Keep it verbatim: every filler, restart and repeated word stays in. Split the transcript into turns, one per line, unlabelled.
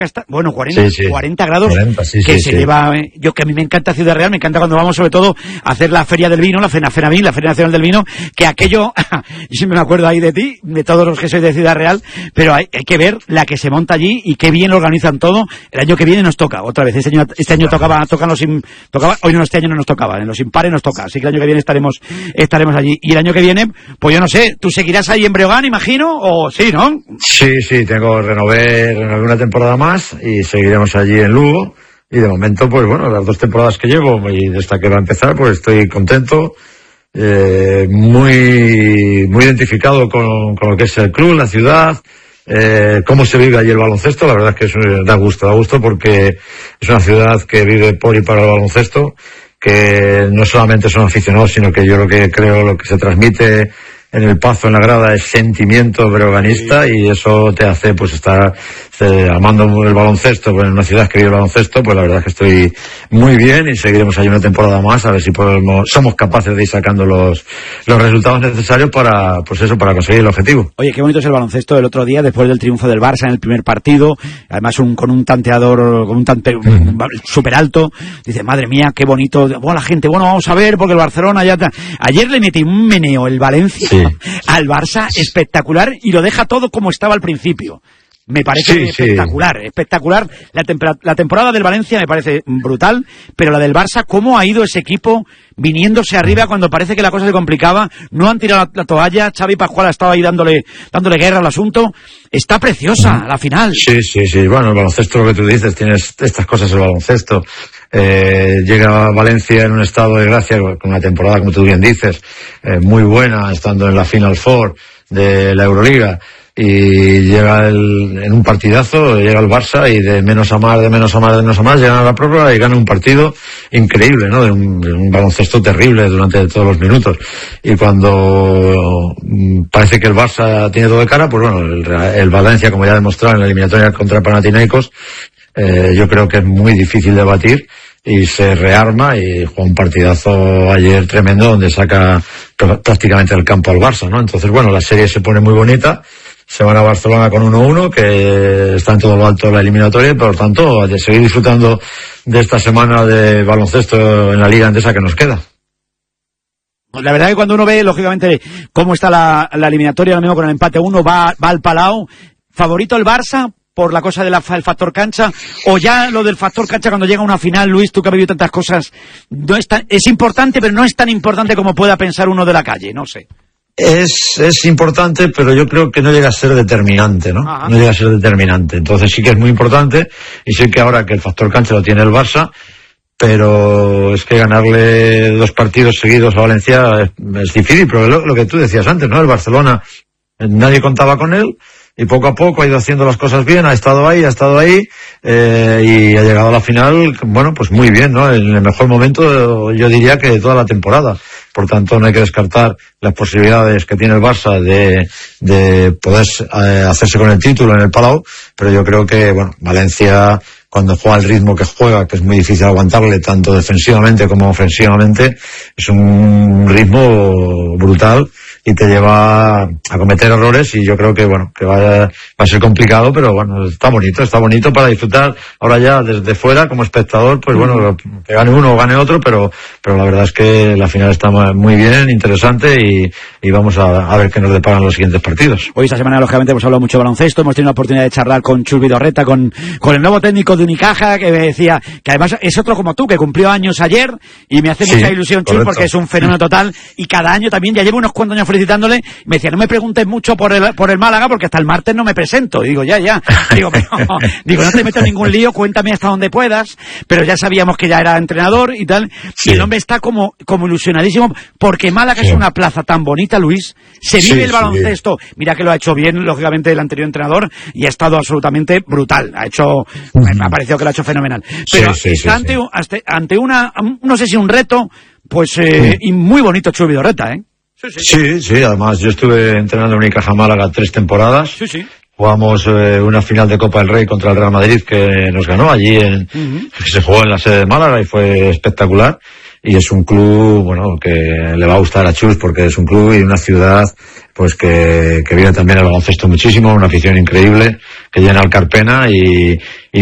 Está, bueno, cuarenta, sí, sí. cuarenta grados
cuarenta, sí,
que
sí,
se
sí.
lleva, eh, yo que a mí me encanta Ciudad Real, me encanta cuando vamos sobre todo a hacer la Feria del Vino, la Fena Fenavin, la Feria Nacional del Vino, que aquello, yo siempre me acuerdo ahí de ti, de todos los que sois de Ciudad Real, pero hay, hay que ver la que se monta allí y qué bien organizan todo. El año que viene nos toca, otra vez, este año, este año tocaba, tocan los, im, tocaba, hoy no, este año no nos tocaba, en los impares nos toca, así que el año que viene estaremos, estaremos allí. Y el año que viene, pues yo no sé, ¿tú seguirás ahí en Breogán, imagino, o sí, no?
Sí, sí, tengo, renové, renové una temporada más y seguiré allí en Lugo, y de momento pues bueno, las dos temporadas que llevo y de esta que va a empezar pues estoy contento, eh, muy muy identificado con, con lo que es el club, la ciudad, eh, cómo se vive allí el baloncesto. La verdad es que es, da gusto, da gusto porque es una ciudad que vive por y para el baloncesto, que no solamente son aficionados, sino que yo lo que creo, lo que se transmite en el Pazo, en la grada, es sentimiento breoganista, sí. Y eso te hace pues estar eh, amando el baloncesto, pues en una ciudad que vive el baloncesto, pues la verdad es que estoy muy bien y seguiremos ahí una temporada más a ver si podemos, somos capaces de ir sacando los los resultados necesarios para, pues eso, para conseguir el objetivo.
Oye, qué bonito es el baloncesto el otro día, después del triunfo del Barça en el primer partido, además un, con un tanteador, con un tante mm. súper alto, dice, madre mía, qué bonito, bueno, la gente, bueno, vamos a ver, porque el Barcelona ya... Está. Ayer le metí un meneo el Valencia, sí. Al Barça, espectacular, y lo deja todo como estaba al principio. Me parece sí, espectacular, sí. espectacular. La, tempera- la temporada del Valencia me parece brutal, pero la del Barça, cómo ha ido ese equipo viniéndose arriba cuando parece que la cosa se complicaba. No han tirado la, la toalla. Xavi Pascual ha estado ahí dándole dándole guerra al asunto. Está preciosa la final.
Sí, sí, sí. Bueno, el baloncesto, lo que tú dices, tienes estas cosas el baloncesto. Eh, llega a Valencia en un estado de gracia con una temporada, como tú bien dices, eh, muy buena, estando en la Final Four de la Euroliga, y llega el, en un partidazo, llega el Barça y de menos a más, de menos a más, de menos a más, llegan a la prórroga y ganan un partido increíble, ¿no? De un, de un baloncesto terrible durante todos los minutos. Y cuando mm, parece que el Barça tiene todo de cara, pues bueno, el, el Valencia, como ya ha demostrado en la eliminatoria contra Panathinaikos, eh, yo creo que es muy difícil de batir y se rearma y juega un partidazo ayer tremendo donde saca prácticamente el campo al Barça, ¿no? Entonces, bueno, la serie se pone muy bonita. Se van a Barcelona con uno uno, que está en todo lo alto de la eliminatoria, y por lo tanto, de seguir disfrutando de esta semana de baloncesto en la Liga Endesa que nos queda.
La verdad que cuando uno ve, lógicamente, cómo está la, la eliminatoria, ahora mismo con el empate uno, va, va al Palau. ¿Favorito el Barça por la cosa del factor cancha? ¿O ya lo del factor cancha cuando llega a una final, Luis, tú que has vivido tantas cosas, no es, tan, es importante, pero no es tan importante como pueda pensar uno de la calle? No sé.
Es, es importante, pero yo creo que no llega a ser determinante, ¿no? Ajá. No llega a ser determinante. Entonces sí que es muy importante, y sé que ahora que el factor cancha lo tiene el Barça, pero es que ganarle dos partidos seguidos a Valencia es, es difícil, pero lo, lo que tú decías antes, ¿no? El Barcelona, nadie contaba con él, y poco a poco ha ido haciendo las cosas bien, ha estado ahí, ha estado ahí, eh, y ha llegado a la final, bueno, pues muy bien, ¿no? En el mejor momento, yo diría que de toda la temporada. Por tanto, no hay que descartar las posibilidades que tiene el Barça de, de poder eh, hacerse con el título en el Palau, pero yo creo que, bueno, Valencia, cuando juega al ritmo que juega, que es muy difícil aguantarle tanto defensivamente como ofensivamente, es un ritmo brutal y te lleva a cometer errores, y yo creo que, bueno, que va a, va a ser complicado, pero bueno, está bonito, está bonito para disfrutar ahora ya desde fuera como espectador, pues bueno, que gane uno o gane otro, pero pero la verdad es que la final está muy bien, interesante, y, y vamos a, a ver qué nos deparan los siguientes partidos.
Hoy esta semana, lógicamente, hemos hablado mucho de baloncesto, hemos tenido la oportunidad de charlar con Chus Vidorreta, con, con el nuevo técnico de Unicaja, que me decía que además es otro como tú, que cumplió años ayer, y me hace sí, mucha ilusión, Chus, porque es un fenómeno total, y cada año también, ya llevo unos cuantos años felicitándole. Me decía, no me preguntes mucho por el, por el Málaga, porque hasta el martes no me presento. Y digo, ya, ya. Digo, pero, digo, no te meto en ningún lío, cuéntame hasta donde puedas. Pero ya sabíamos que ya era entrenador y tal. Sí. Y el hombre está como, como ilusionadísimo, porque Málaga sí. Es una plaza tan bonita, Luis. Se vive sí, el baloncesto. Sí. Mira que lo ha hecho bien, lógicamente, el anterior entrenador, y ha estado absolutamente brutal. Ha hecho, uh-huh. me ha parecido que lo ha hecho fenomenal. Pero sí, sí, está sí, ante, sí. ante una, no sé si un reto, pues, eh, sí. y muy bonito Chus Vidorreta, ¿eh?
Sí sí. sí, sí, además yo estuve entrenando en Unicaja Málaga tres temporadas.
Sí, sí.
Jugamos eh, una final de Copa del Rey contra el Real Madrid que nos ganó allí, en, uh-huh. se jugó en la sede de Málaga y fue espectacular. Y es un club, bueno, que le va a gustar a Chus porque es un club y una ciudad pues que, que vive también el baloncesto muchísimo, una afición increíble que llena el Carpena y, y